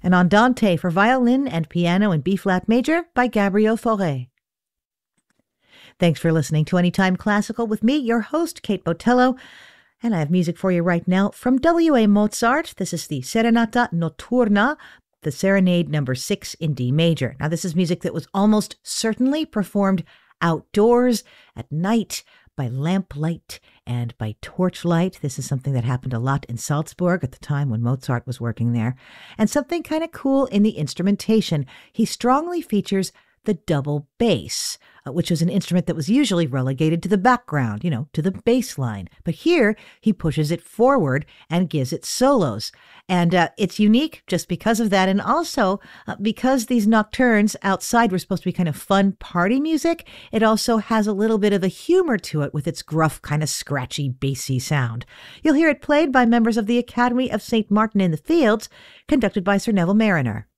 and Andante for violin and piano in B-flat major by Gabriel Fauré. Thanks for listening to Anytime Classical with me, your host, Kate Botello. And I have music for you right now from W.A. Mozart. This is the Serenata Notturna, the Serenade number 6 in D major. Now, this is music that was almost certainly performed outdoors at night by lamplight and by torchlight. This is something that happened a lot in Salzburg at the time when Mozart was working there. And something kind of cool in the instrumentation. He strongly features the double bass, which was an instrument that was usually relegated to the background, to the bass line. But here he pushes it forward and gives it solos. And it's unique just because of that. And also because these nocturnes outside were supposed to be kind of fun party music, it also has a little bit of a humor to it with its gruff, kind of scratchy, bassy sound. You'll hear it played by members of the Academy of St. Martin in the Fields, conducted by Sir Neville Marriner.